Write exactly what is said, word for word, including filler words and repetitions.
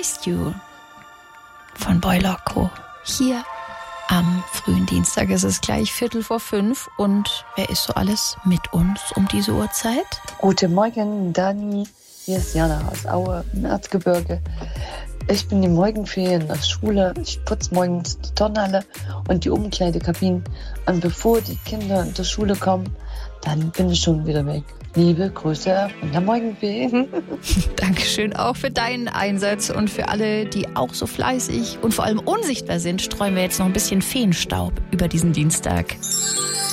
Missed You von Boy Loco. Hier am frühen Dienstag ist es gleich Viertel vor fünf. Und wer ist so alles mit uns um diese Uhrzeit? Guten Morgen, Dani. Hier ist Jana aus Aue im Erzgebirge. Ich bin die Morgenferien in der Schule. Ich putze morgens die Turnhalle und die Umkleidekabinen. Und bevor die Kinder in der Schule kommen, dann bin ich schon wieder weg. Liebe Grüße von der Morgenfee. Dankeschön auch für deinen Einsatz und für alle, die auch so fleißig und vor allem unsichtbar sind, streuen wir jetzt noch ein bisschen Feenstaub über diesen Dienstag.